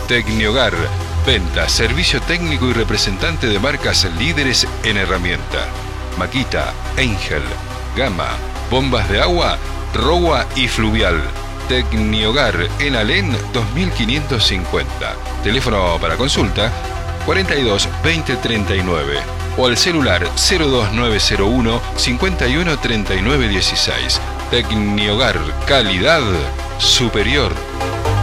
Tecniogar, venta, servicio técnico y representante de marcas líderes en herramienta. Makita, Angel, Gama, bombas de agua, Rowa y Fluvial. Tecniogar en Alén 2550. Teléfono para consulta 42 20 39 o al celular 02901 51 39 16. Tecniogar, calidad superior.